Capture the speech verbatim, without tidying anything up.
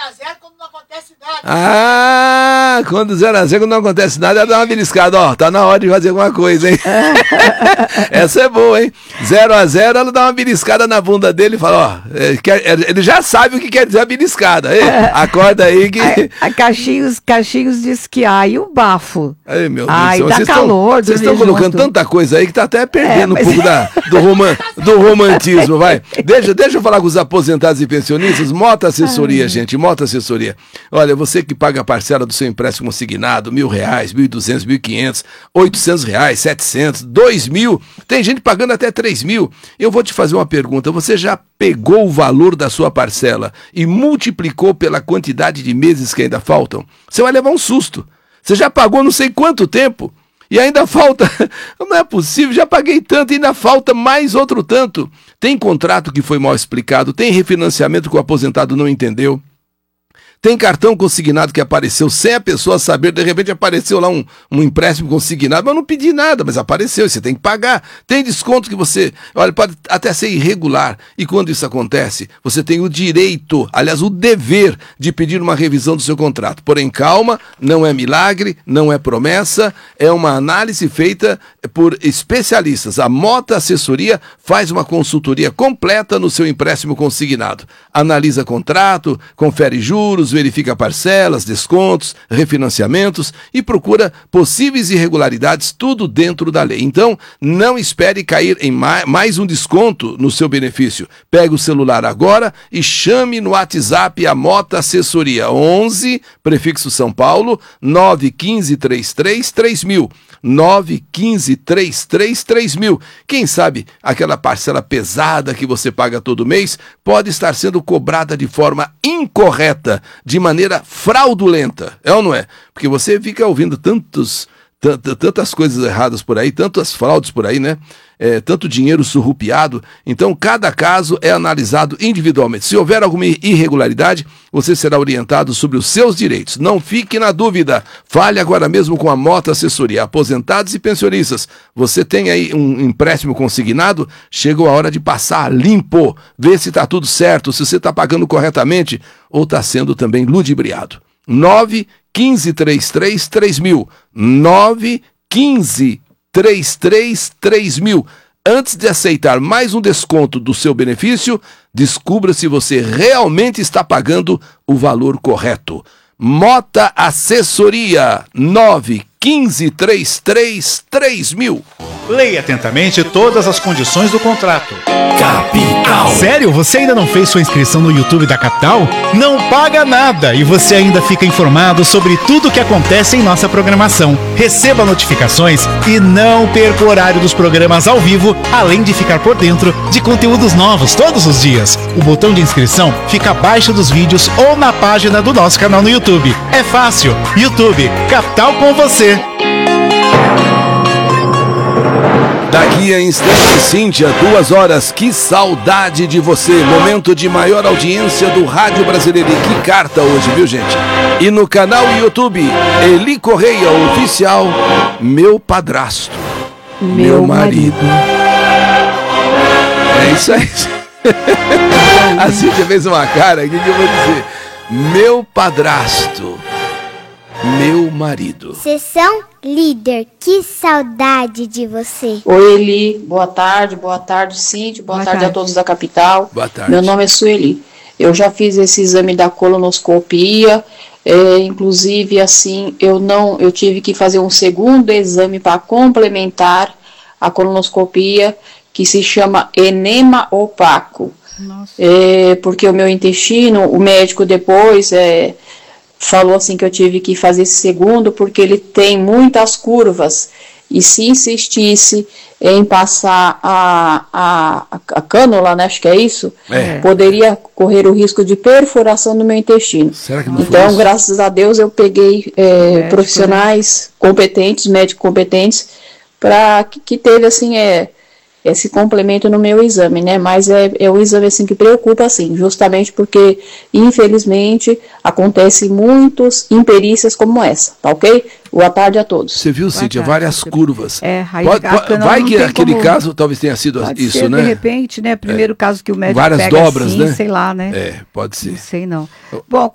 a zero quando não acontece nada. Ah, quando zero a zero quando não acontece nada, ela dá uma beliscada. Ó, tá na hora de fazer alguma coisa, hein? Essa é boa, hein? zero a zero, ela dá uma beliscada na bunda dele e fala, ó, ele já sabe o que quer dizer a beliscada. Ei, acorda aí que... A, a Caxias, Caxias diz que ai, o bafo. Ai, meu Deus ai, do céu. dá Vocês calor. Vocês estão colocando junto. tanta coisa aí que tá até perdendo É, mas... um pouco da, do, roman, do romantismo, vai. Deixa, deixa eu falar com os aposentados e pensionistas. Mota Assessoria, ai. gente, Mota Assessoria. Olha, você que paga a parcela do seu empréstimo consignado, mil reais, mil e duzentos, mil e quinhentos, oitocentos reais, setecentos, dois mil, tem gente pagando até três mil. Eu vou te fazer uma pergunta, você já pegou o valor da sua parcela e multiplicou pela quantidade de meses que ainda faltam? Você vai levar um susto. Você já pagou não sei quanto tempo e ainda falta. Não é possível, já paguei tanto e ainda falta mais outro tanto. Tem contrato que foi mal explicado, tem refinanciamento que o aposentado não entendeu. Tem cartão consignado que apareceu sem a pessoa saber, de repente apareceu lá um, um empréstimo consignado, mas eu não pedi nada, mas apareceu, você tem que pagar. Tem desconto que você, olha, pode até ser irregular, e quando isso acontece, você tem o direito, aliás, o dever de pedir uma revisão do seu contrato. Porém, calma, não é milagre, não é promessa, é uma análise feita por especialistas. A Mota Assessoria faz uma consultoria completa no seu empréstimo consignado. Analisa contrato, confere juros, verifica parcelas, descontos, refinanciamentos e procura possíveis irregularidades, tudo dentro da lei. Então, não espere cair em mais um desconto no seu benefício. Pega o celular agora e chame no WhatsApp a Mota Assessoria onze, prefixo São Paulo, nove um cinco três três três mil. nove um cinco três três três mil. Quem sabe aquela parcela pesada que você paga todo mês pode estar sendo cobrada de forma incorreta, de maneira fraudulenta, é ou não é? Porque você fica ouvindo tantos, tantas coisas erradas por aí, tantas fraudes por aí, né? É, tanto dinheiro surrupiado. Então, cada caso é analisado individualmente. Se houver alguma irregularidade, você será orientado sobre os seus direitos. Não fique na dúvida. Fale agora mesmo com a Mota Assessoria. Aposentados e pensionistas, você tem aí um empréstimo consignado? Chegou a hora de passar limpo. Ver se está tudo certo, se você está pagando corretamente ou está sendo também ludibriado. nove um cinco três três três mil. nove um cinco três três três mil. Antes de aceitar mais um desconto do seu benefício, descubra se você realmente está pagando o valor correto. Mota Assessoria, nove um cinco três três três mil. Leia atentamente todas as condições do contrato. Capital. Sério? Você ainda não fez sua inscrição no YouTube da Capital? Não paga nada e você ainda fica informado sobre tudo o que acontece em nossa programação. Receba notificações e não perca o horário dos programas ao vivo, além de ficar por dentro de conteúdos novos todos os dias. O botão de inscrição fica abaixo dos vídeos ou na página do nosso canal no YouTube. É fácil. YouTube, Capital com você. Daqui a instante, Cíntia, duas horas, que saudade de você. Momento de maior audiência do Rádio Brasileiro. E que carta hoje, viu, gente? E no canal YouTube, Eli Correia, oficial, meu padrasto, meu, meu marido. marido. É isso aí. A Cíntia fez uma cara, o que, que eu vou dizer? Meu padrasto, meu marido. Sessão líder, que saudade de você. Oi, Eli, boa tarde, boa tarde, Cíntia, boa, boa tarde, tarde a todos da capital. Boa tarde. Meu nome é Sueli. Eu já fiz esse exame da colonoscopia, é, inclusive, assim, eu não, eu tive que fazer um segundo exame para complementar a colonoscopia, que se chama enema opaco. Nossa. É, porque o meu intestino, o médico depois é, falou assim que eu tive que fazer esse segundo porque ele tem muitas curvas e se insistisse em passar a, a, a cânula, né, acho que é isso, é. poderia correr o risco de perfuração do meu intestino. Será que não então, foi graças a Deus, eu peguei é, médico, profissionais né? competentes, médicos competentes, para que, que teve assim, é, esse complemento no meu exame, né, mas é, é um exame assim que preocupa, assim, justamente porque, infelizmente, acontecem muitas imperícias como essa, tá ok? Boa tarde a todos. Você viu, Cíntia, várias curvas. É, aí pode, pode, vai que aquele como... caso talvez tenha sido pode isso, ser, né? De repente, né, primeiro é. caso que o médico várias pega dobras, assim, né? sei lá, né? É, pode ser. Não sei não. Bom,